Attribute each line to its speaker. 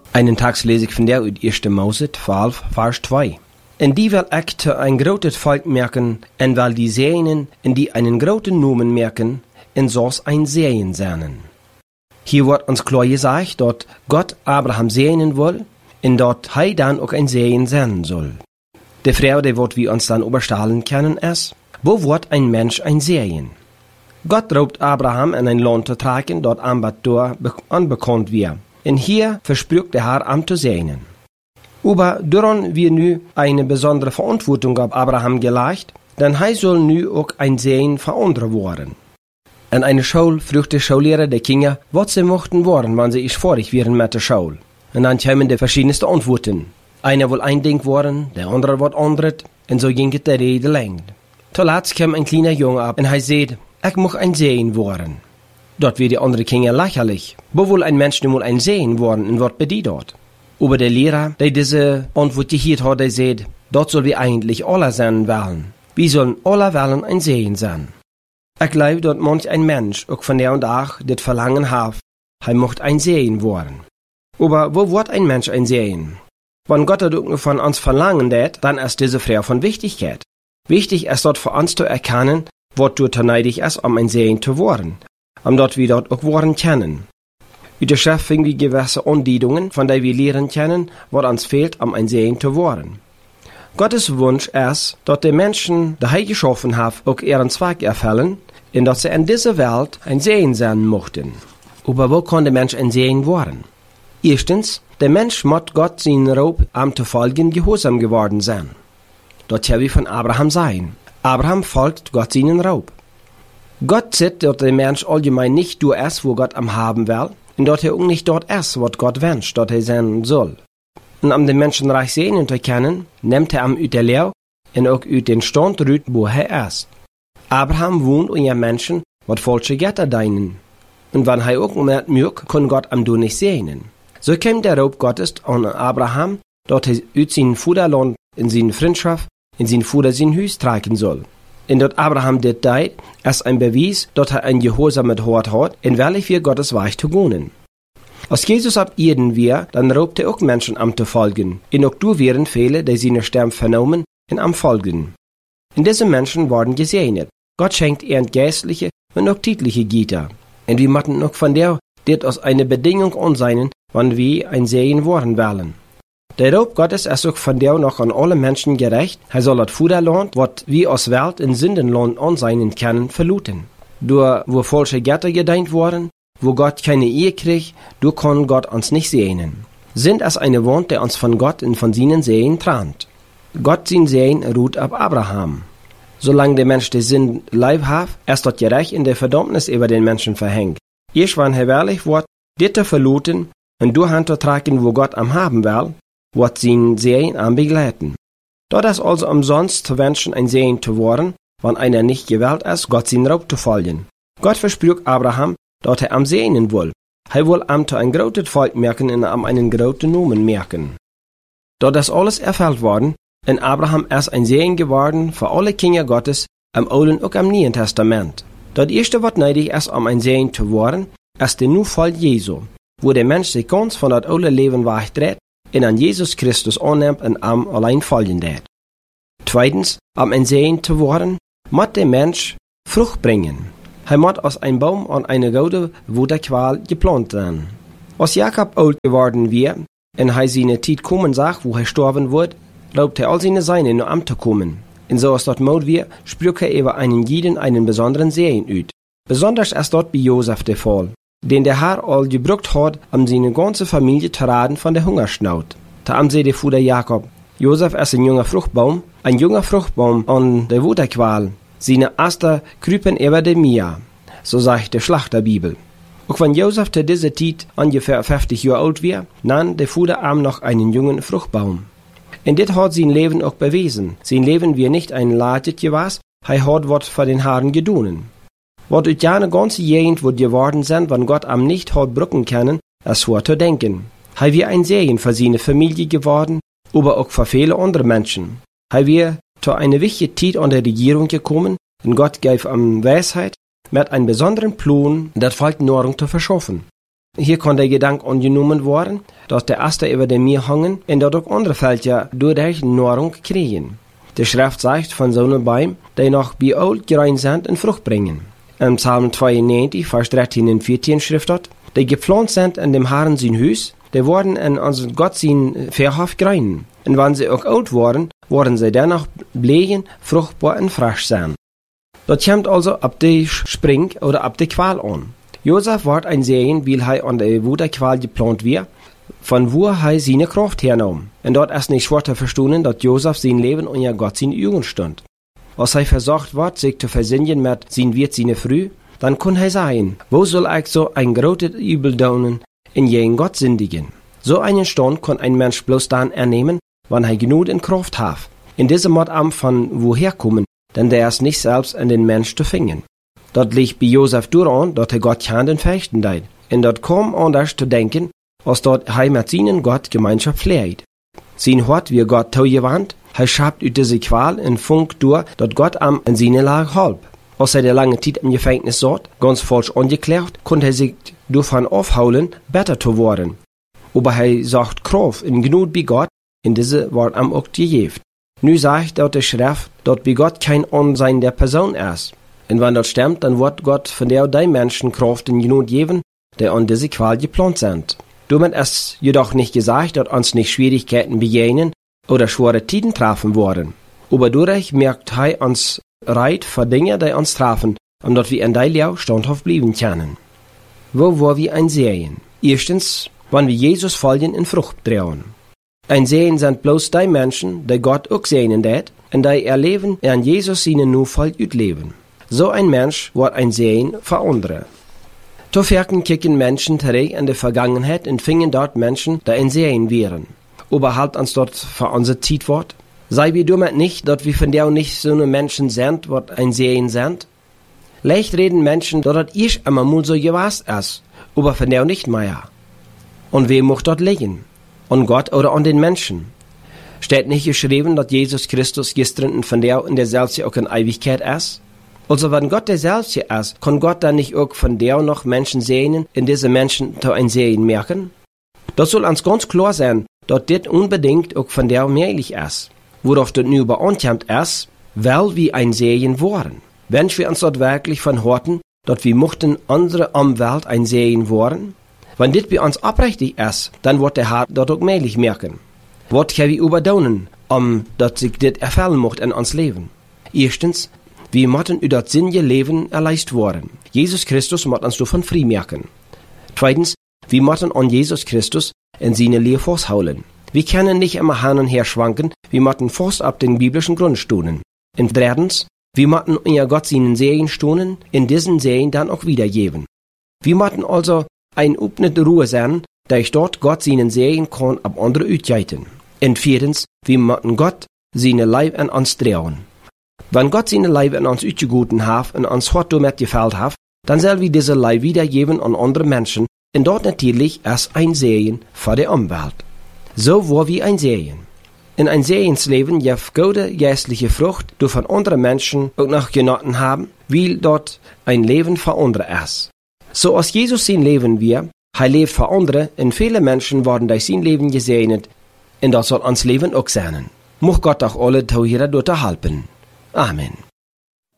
Speaker 1: Einen Tag lese ich von der uit 1. Mose 12, Vers 2. En die wil ik te een groot volk merken, en wel die zeenen, en die einen groten noemen merken, en zoals een zeen zijn. Hier wordt ons klar gesagt, dat Gott Abraham zeenen wil, en dat hij dan ook een zeen zijn zal. De vraag die wordt we ons dan overstellen kunnen is, wo wordt een mens een zeen? Gott roept Abraham in een land te trekken, dat aanbod onbekannt weer. En hier verspricht der Herr am zu sehen. Aber daran wir nu eine besondere Verantwortung auf Abraham gelegt, denn hij soll nu auch ein Sehen für andere worden. In einer Schule fragt der Schullehrer der Kinder, was sie mochten worden, wenn sie fertig wären mit der Schule. Und dann kamen die verschiedensten Antworten. Einer will ein Ding worden, der andere wird anderes, und so ging es der Rede lang. Zuletzt kam ein kleiner Junge ab, und er sagt, ich muss ein Sehen worden. Dort wird die andere Kinder lächerlich. Wo will ein Mensch nun mal ein Sehen worden, und was bedeutet dort? Aber der Lehrer, der diese Antwort gehört hat, der sagt, dort soll wir eigentlich alle sein wollen. Wir sollen alle wollen ein Sehen sein. Ich glaube, dass manch ein Mensch auch von der und auch das Verlangen hat, er möchte ein Sehen worden. Aber wo wird ein Mensch ein Sehen? Wenn Gott das auch von uns verlangen wird, dann ist diese Frage von Wichtigkeit. Wichtig ist dort für uns zu erkennen, was du neidig ist, um ein Sehen zu werden. Dort wir dort auch worden kennen. Uit der Schrift finden wir gewisse Andeutungen, von denen wir lernen können, was uns fehlt, um ein Sehen zu werden. Gottes Wunsch ist, dass die Menschen, die er geschaffen hat, auch ihren Zweck erfüllen, und dass sie in dieser Welt ein Sehen sein möchten. Aber wo kann der Mensch ein Sehen werden? Erstens, der Mensch muss Gott seinen Raub am zu folgen gehorsam geworden sein. Dort haben wir von Abraham sein. Abraham folgt Gott seinen Raub. Gott sieht, dass der Mensch allgemein nicht durch ist, wo Gott am haben will, und dass er auch nicht dort ist, was Gott wünscht, dass er sein soll. Und um den Menschen reich sehen zu können, nimmt er am uit der Lehre und auch uit den Stand rüt, wo er ist. Abraham wohnt unter Menschen, was falsche Götter dienen. Und wenn er auch mehr mögt, kann Gott am du nicht sehen. So kam der Raub Gottes an Abraham, dass er uit sein Vaterland in seine Freundschaft, in sein Vater sein Haus tragen soll. Und dass Abraham das tut, ist ein Beweis, dass er ein gehorsames Hort hat, in welches wir Gottes Weg zu gehen. Als Jesus ab Erden war, dann raubt er auch Menschen am zu folgen. Und auch du wären viele, die seine Stimme vernommen und am folgen. Und diese Menschen wurden gesegnet. Gott schenkt ihnen geistliche und auch tägliche Güter. Und wir müssen auch von der, das als eine Bedingung ansehen, wann wir ein Sehen worden wollen. Der Raub Gottes ist auch von der noch an alle Menschen gerecht. Er soll das Vaterland, was wir als Welt in Sündenland ansehen können, verluten. Durch wo falsche Götter gedient wurden, wo Gott keine Ehe kriegt, du kann Gott uns nicht sehen. Sind es eine Wand, der uns von Gott und von seinen Sehen trennt. Gott sein Sehen ruht auf Abraham. Solange der Mensch den Sinn Leib hat, ist dort gerecht in der Verdammnis über den Menschen verhängt. Erst wenn er herrlich wird, dit zu verluten und durch Hand zu tragen, wo Gott am haben will, wird sein Sehen am begleiten. Dort ist also umsonst zu wünschen, ein Sehen zu werden, wenn einer nicht gewählt ist, Gott seinen Raub zu folgen. Gott verspricht Abraham, dass er am Sehnen will. Er will am zu ein großes Volk merken und am einen großen Namen merken. Dort ist alles erfüllt worden, und Abraham ist ein Sehen geworden für alle Kinder Gottes am Alten und am Neuen Testament. Das erste, was nötig ist, um ein Sehen zu werden, ist der Nufall Jesu, wo der Mensch sich ganz von das alte Leben wegdreht und an Jesus Christus annimmt und am allein folgen wird. Zweitens, um ein Sehen zu werden, muss der Mensch Frucht bringen. Er muss aus einem Baum an eine gute Wuderqual geplant werden. Als Jakob alt geworden war und er seine Zeit kommen sah, wo er sterben wird, raubt er all seine Seine nur am zu kommen. Und so als dort Maut wir, sprach er über einen jeden einen besonderen Sehen uit. Besonders ist dort bei Josef der Fall, den der Herr all gebraucht hat, um seine ganze Familie zu raden von der Hungersnot. Da am See der Vater Jakob, Josef ist ein junger Fruchtbaum an der Wuderqual. Seine Äste krüpen über dem Meer, so sagt die Schlachterbibel. Auch wenn Josef zu dieser Zeit ungefähr 50 Jahre alt war, nahm der Vater am noch einen jungen Fruchtbaum. Und das hat sein Leben auch bewiesen. Sein Leben war nicht ein Leidet gewesen, er hat was für den Herrn gedonen. Was ut ja eine ganze Gegend wird geworden sind, wenn Gott am nicht hat brücken können, es war zu denken. Er war ein Segen für seine Familie geworden, aber auch für viele andere Menschen. Er war zu einer wichtigen Zeit an der Regierung gekommen, und Gott gab ihm Weisheit, mit einem besonderen Plan, das Volk Nahrung zu verschaffen. hier kann der Gedanke angenommen worden, dass der Aster über dem Meer hangen und dort auch andere Felder durch Nahrung kriegen. Die Schrift sagt von so einem Baum, die noch bei alt gerein sind und Frucht bringen. Im Psalm 92, Vers 13 und 14 schrift dort, die gepflanzt sind in dem Herrn sein Haus, die worden in unseren Gott sein Verhof greinen. Und wenn sie auch alt worden sie dennoch blegen, fruchtbar und frisch sein. Das kommt also ab die Spring oder ab die Qual an. Josef ward ein Sehen, weil er an der Wuderqual geplant wird, von wo er seine Kraft hernahm. Und dort ist nicht schwer zu verstehen, dass Josef sein Leben unter Gott sein Augen stand. Als er versucht wird, sich zu versinnen mit sein Wirt seine Früh, dann kann er sagen, wo soll ich so ein großes Übel daunen, in gegen Gott sündigen? So einen Stand kann ein Mensch bloß dann ernehmen, wenn er genug in Kraft hat. In diesem Mod am von woher kommen, denn der ist nicht selbst in den Mensch zu finden. Dort liegt bei Josef daran, dass er Gott kann den Fechten deit. Und dort kam anders zu denken, als dort er mit seinen Gott Gemeinschaft pflegt. Sein Hort wie Gott zugewandt, er schabt ut diese Qual in Funk durch, dass Gott am in seine Lage halb. Als er der lange Zeit im Gefängnis saß, ganz falsch angeklärt, konnte er sich davon aufholen, besser zu werden. Aber er sagt Kraft in Gnut bei Gott, in diese Wort am auch gegeben. Nu sagt dort der Schrift, dass bei Gott kein Ansehen der Person ist. Und wenn das stimmt, dann wird Gott von der die Menschen Kraft in Gnut geben, die an diese Qual geplant sind. Damit ist jedoch nicht gesagt, dass uns nicht Schwierigkeiten begegnen oder schwere Tiden treffen worden. Aber dadurch merkt er uns Reit für Dinge, die uns treffen, und dass wir in der Lehre standhaft bleiben können. Wo war wir ein Sehen? Erstens, wenn wir Jesus folgen in Frucht trauen. Ein Sehen sind bloß die Menschen, die Gott auch sehen det, und die ihr Leben an Jesus ihnen nur voll utleben. So ein Mensch wird ein Sehen für andere. Toferken kicken Menschen zurück in die Vergangenheit und fingen dort Menschen, die ein Sehen wären. Aber halt uns dort für unsere Zeit wird. Sei wir damit nicht, dass wir von der nicht so eine Menschen sind, was ein Sehen sind. Leicht reden Menschen, dass das erst einmal mal so gewesen ist, aber von der nicht mehr. Und wer muss dort liegen? An Gott oder an den Menschen? Steht nicht geschrieben, dass Jesus Christus gestern und von der in der selbst auch in Ewigkeit ist? Also wenn Gott der selbst ist, kann Gott dann nicht auch von der noch Menschen sehen, in diese Menschen zu ein Sehen merken? Das soll uns ganz klar sein, dass das unbedingt auch von der möglich ist. Worauf das nur beantwortet ist, weil wir ein Sehen waren. Wenn wir uns dort wirklich von horten, dass wir mochten andere Umwelt ein Sehen waren? Wenn das bei uns abrechtig ist, dann wird der Herr dort auch möglich merken. Was können wir überdonen, dass sich das erfüllen macht in uns Leben? Erstens, wir müssen über das sinnige Leben erleist worden. Jesus Christus muss uns davon frei merken. Zweitens, wir müssen an Jesus Christus in seine Lehre festhalten. Wir können nicht immer hin und her schwanken, wir müssen fast ab den biblischen Grundstunden. Und drittens, wir müssen in Gott seinen Segen stunden, in diesen Segen dann auch wiedergeben. Wir müssen also ein upnete Ruhe sein, da ich dort Gott seinen Segen kann ab andere utgeiten. Und viertens, wir müssen Gott seine Leib an uns drehen. Wenn Gott seine Leib an uns utgeguten hat und uns hart damit gefällt hat, dann soll wir diese Leib wiedergeben an andere Menschen, und dort natürlich als ein Segen für die Umwelt. So war wie ein Sehen. In ein Sehensleben gibt gute geistliche Frucht, die von anderen Menschen auch noch genossen haben, weil dort ein Leben für andere ist. So als Jesus sein Leben wir, er lebt für andere, und viele Menschen worden durch sein Leben gesegnet, und das soll uns Leben auch sein. Mocht Gott auch alle Tauhierer dort helfen. Amen.